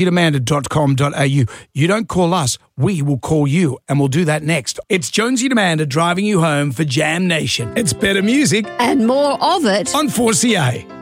Amanda.com.au. You don't call us, we will call you, and we'll do that next. It's Jonesy and Amanda driving you home for Jam Nation. It's better music and more of it on 4CA.